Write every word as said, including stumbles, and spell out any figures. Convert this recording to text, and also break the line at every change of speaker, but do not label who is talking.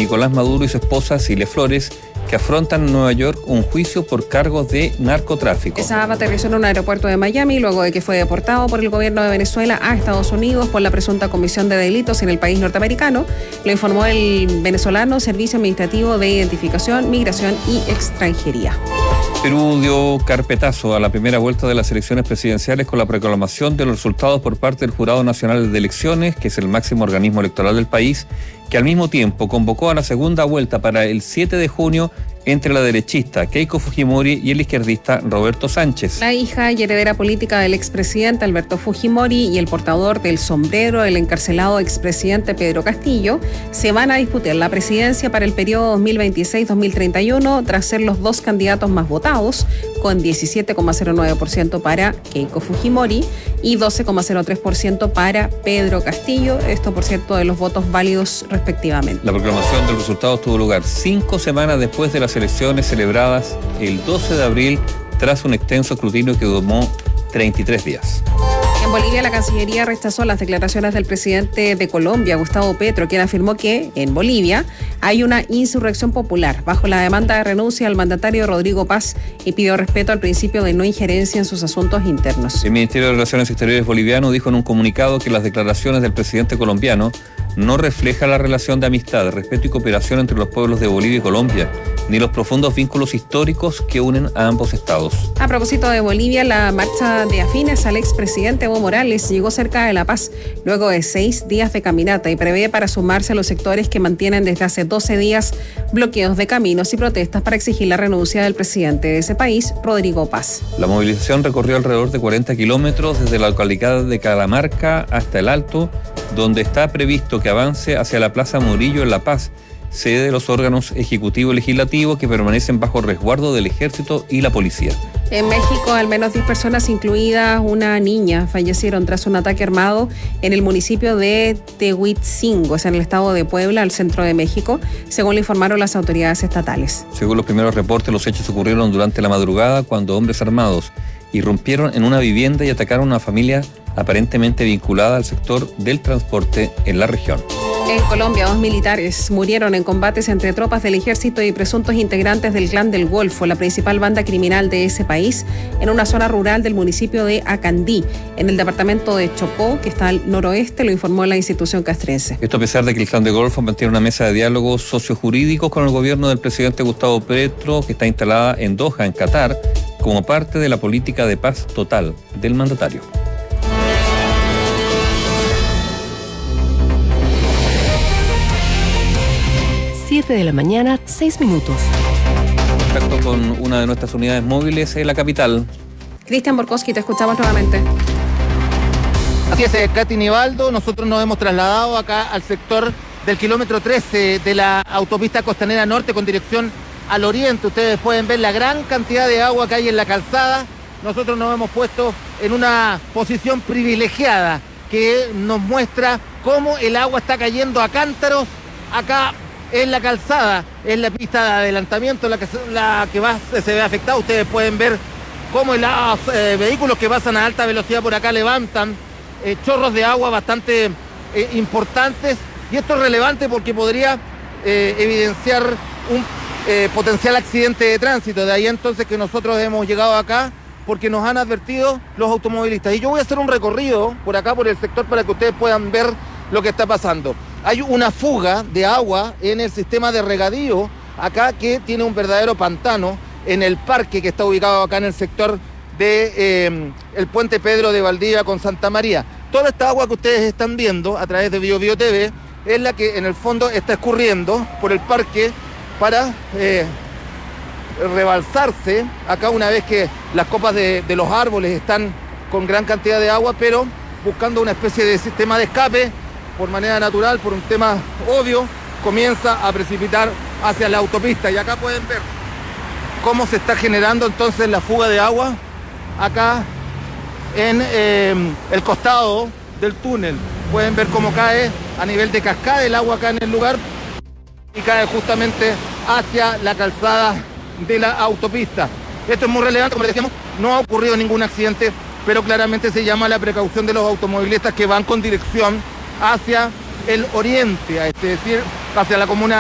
Nicolás Maduro y su esposa Cilia Flores, que afrontan en Nueva York un juicio por cargos de narcotráfico.
Saab aterrizó en un aeropuerto de Miami luego de que fue deportado por el gobierno de Venezuela a Estados Unidos por la presunta comisión de delitos en el país norteamericano. Lo informó el venezolano Servicio Administrativo de Identificación, Migración y Extranjería.
Perú dio carpetazo a la primera vuelta de las elecciones presidenciales con la proclamación de los resultados por parte del Jurado Nacional de Elecciones, que es el máximo organismo electoral del país, que al mismo tiempo convocó a la segunda vuelta para el siete de junio entre la derechista Keiko Fujimori y el izquierdista Roberto Sánchez.
La hija y heredera política del expresidente Alberto Fujimori y el portador del sombrero, el encarcelado expresidente Pedro Castillo, se van a disputar la presidencia para el periodo dos mil veintiséis dos mil treinta y uno, tras ser los dos candidatos más votados, con diecisiete coma cero nueve por ciento para Keiko Fujimori y doce coma cero tres por ciento para Pedro Castillo. Esto, por cierto, de los votos válidos respectivamente.
La proclamación del resultado tuvo lugar cinco semanas después de las elecciones celebradas el doce de abril, tras un extenso escrutinio que duró treinta y tres días.
En Bolivia, la Cancillería rechazó las declaraciones del presidente de Colombia, Gustavo Petro, quien afirmó que en Bolivia hay una insurrección popular bajo la demanda de renuncia al mandatario Rodrigo Paz y pidió respeto al principio de no injerencia en sus asuntos internos.
El Ministerio de Relaciones Exteriores boliviano dijo en un comunicado que las declaraciones del presidente colombiano no reflejan la relación de amistad, respeto y cooperación entre los pueblos de Bolivia y Colombia, ni los profundos vínculos históricos que unen a ambos estados.
A propósito de Bolivia, la marcha de afines al expresidente Evo Morales llegó cerca de La Paz luego de seis días de caminata y prevé para sumarse a los sectores que mantienen desde hace doce días bloqueos de caminos y protestas para exigir la renuncia del presidente de ese país, Rodrigo Paz.
La movilización recorrió alrededor de cuarenta kilómetros desde la localidad de Calamarca hasta El Alto, donde está previsto que avance hacia la Plaza Murillo en La Paz, sede de los órganos ejecutivo y legislativo que permanecen bajo resguardo del ejército y la policía.
En México, al menos diez personas, incluida una niña, fallecieron tras un ataque armado en el municipio de Tehuitzingo, es en el estado de Puebla, al centro de México, según le informaron las autoridades estatales.
Según los primeros reportes, los hechos ocurrieron durante la madrugada cuando hombres armados irrumpieron en una vivienda y atacaron a una familia aparentemente vinculada al sector del transporte en la región.
En Colombia, dos militares murieron en combates entre tropas del ejército y presuntos integrantes del Clan del Golfo, la principal banda criminal de ese país, en una zona rural del municipio de Acandí, en el departamento de Chocó, que está al noroeste, lo informó la institución castrense.
Esto a pesar de que el Clan del Golfo mantiene una mesa de diálogo sociojurídicos con el gobierno del presidente Gustavo Petro, que está instalada en Doha, en Qatar, como parte de la política de paz total del mandatario.
siete de la mañana, seis minutos.
Contacto con una de nuestras unidades móviles en la capital.
Cristian Borkowski, te escuchamos nuevamente.
Así es, Katy Nivaldo, nosotros nos hemos trasladado acá al sector del kilómetro trece de la autopista Costanera Norte con dirección al oriente. Ustedes pueden ver la gran cantidad de agua que hay en la calzada. Nosotros nos hemos puesto en una posición privilegiada que nos muestra cómo el agua está cayendo a cántaros acá en la calzada, en la pista de adelantamiento, la que, la que va, se ve afectada. Ustedes pueden ver cómo los eh, vehículos que pasan a alta velocidad por acá levantan eh, chorros de agua bastante eh, importantes. Y esto es relevante porque podría eh, evidenciar un eh, potencial accidente de tránsito. De ahí entonces que nosotros hemos llegado acá porque nos han advertido los automovilistas. Y yo voy a hacer un recorrido por acá, por el sector, para que ustedes puedan ver lo que está pasando. Hay una fuga de agua en el sistema de regadío acá que tiene un verdadero pantano en el parque que está ubicado acá en el sector de eh, el puente Pedro de Valdivia con Santa María. Toda esta agua que ustedes están viendo a través de Bio Bio T V es la que en el fondo está escurriendo por el parque para eh, rebalsarse acá una vez que las copas de, de los árboles están con gran cantidad de agua, pero buscando una especie de sistema de escape por manera natural, por un tema obvio, comienza a precipitar hacia la autopista. Y acá pueden ver cómo se está generando entonces la fuga de agua acá en eh, el costado del túnel. Pueden ver cómo cae a nivel de cascada el agua acá en el lugar y cae justamente hacia la calzada de la autopista. Esto es muy relevante, como decíamos, no ha ocurrido ningún accidente, pero claramente se llama la precaución de los automovilistas que van con dirección hacia el oriente, es decir, hacia la comuna